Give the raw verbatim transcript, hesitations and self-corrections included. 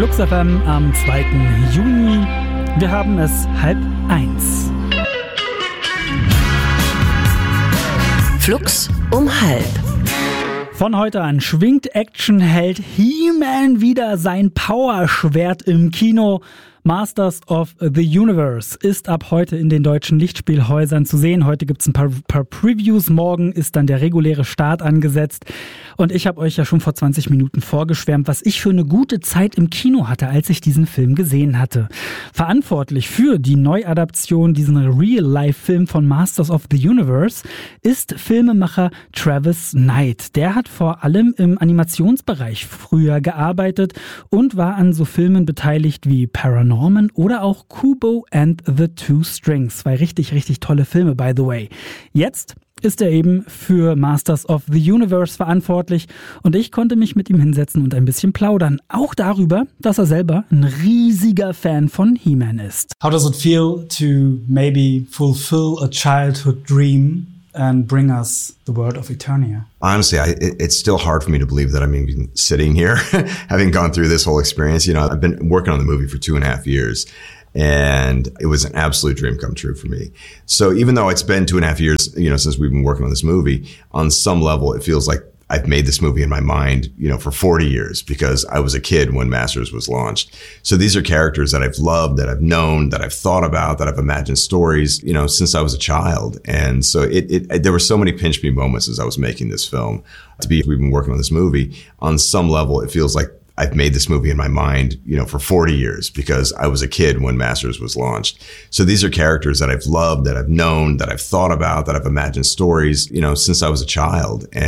Flux F M am zweiten Juni. Wir haben es halb eins. Flux um halb. Von heute an schwingt Actionheld He-Man wieder sein Powerschwert im Kino. Masters of the Universe ist ab heute in den deutschen Lichtspielhäusern zu sehen. Heute gibt's ein paar, paar Previews, morgen ist dann der reguläre Start angesetzt. Und ich habe euch ja schon vor zwanzig Minuten vorgeschwärmt, was ich für eine gute Zeit im Kino hatte, als ich diesen Film gesehen hatte. Verantwortlich für die Neuadaption, diesen Real-Life-Film von Masters of the Universe, ist Filmemacher Travis Knight. Der hat vor allem im Animationsbereich früher gearbeitet und war an so Filmen beteiligt wie Paranormal oder auch Kubo and the Two Strings. Zwei richtig, richtig tolle Filme, by the way. Jetzt ist er eben für Masters of the Universe verantwortlich und ich konnte mich mit ihm hinsetzen und ein bisschen plaudern. Auch darüber, dass er selber ein riesiger Fan von He-Man ist. How does it feel to maybe fulfill a childhood dream and bring us the world of Eternia? Honestly, I, it, it's still hard for me to believe that I'm even sitting here, having gone through this whole experience. You know, I've been working on the movie for two and a half years, and it was an absolute dream come true for me. So even though it's been two and a half years, you know, since we've been working on this movie, on some level, it feels like I've made this movie in my mind, you know, for forty years because I was a kid when Masters was launched. So these are characters that I've loved, that I've known, that I've thought about, that I've imagined stories, you know, since I was a child. And so it, it, there were so many pinch me moments as I was making this film. To be, we've been working on this movie. On some level, it feels like I've made this movie in my mind, you know, for forty years because I was a kid when Masters was launched. So these are characters that I've loved, that I've known, that I've thought about, that I've imagined stories, you know, since I was a child. And